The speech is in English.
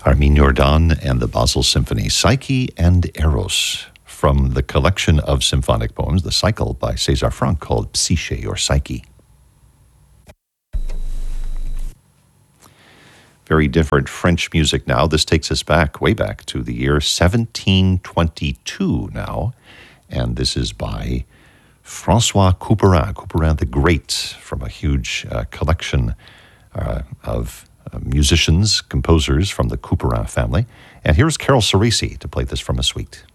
Armin Jordan and the Basel Symphony, Psyche and Eros, from the collection of symphonic poems, The Cycle by César Franck, called Psyche or Psyche. Very different French music now. This takes us back, way back to the year 1722 now, and this is by François Couperin, Couperin the Great, from a huge collection of musicians, composers from the Couperin family. And here's Carol Ceresi to play this from a suite.